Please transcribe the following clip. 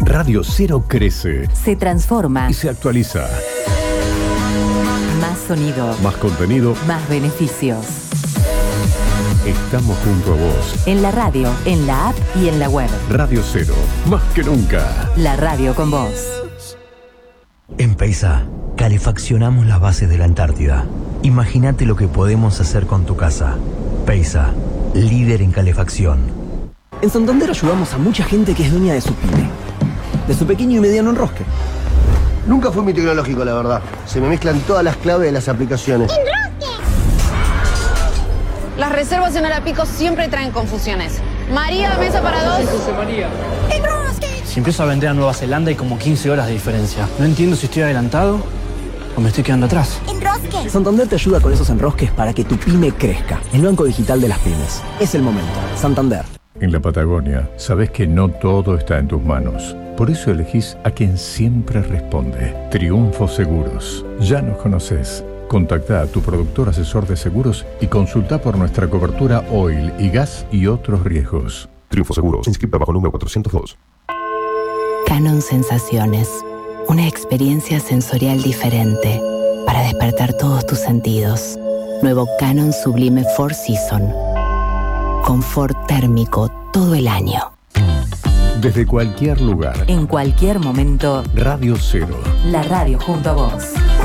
Radio Cero crece, se transforma y se actualiza. Más sonido, Más contenido, más beneficios. Estamos junto a vos. En la radio, en la app y en la web. Radio Cero, más que nunca. La radio con vos. En Peisa, calefaccionamos las bases de la Antártida. Imagínate lo que podemos hacer con tu casa. Peisa, líder en calefacción. En Santander ayudamos a mucha gente que es dueña de su pyme, de su pequeño y mediano enrosque. Nunca fue muy tecnológico, la verdad. Se me mezclan todas las claves de las aplicaciones. Las reservas en Arapico siempre traen confusiones. María, mesa para dos. María. Si empiezo a vender a Nueva Zelanda hay como 15 horas de diferencia. No entiendo si estoy adelantado o me estoy quedando atrás. ¡Enrosque! Santander te ayuda con esos enrosques para que tu pyme crezca. El banco digital de las pymes. Es el momento. Santander. En la Patagonia, sabés que no todo está en tus manos. Por eso elegís a quien siempre responde. Triunfo Seguros. Ya nos conocés. Contactá a tu productor asesor de seguros y consultá por nuestra cobertura oil y gas y otros riesgos. Triunfo Seguros, inscrita bajo número 402. Canon Sensaciones. Una experiencia sensorial diferente para despertar todos tus sentidos. Nuevo Canon Sublime 4 Season. Confort térmico todo el año. Desde cualquier lugar. En cualquier momento. Radio Cero. La radio junto a vos.